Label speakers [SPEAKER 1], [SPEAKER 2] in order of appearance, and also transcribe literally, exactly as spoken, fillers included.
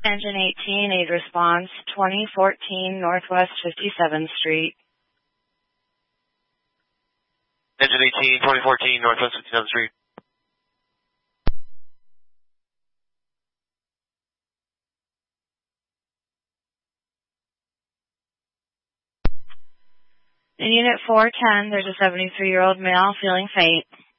[SPEAKER 1] Engine eighteen, aid response, twenty fourteen Northwest fifty-seventh Street.
[SPEAKER 2] Engine eighteen, twenty fourteen Northwest fifty-seventh Street.
[SPEAKER 1] In Unit four ten, there's a seventy-three-year-old male feeling faint.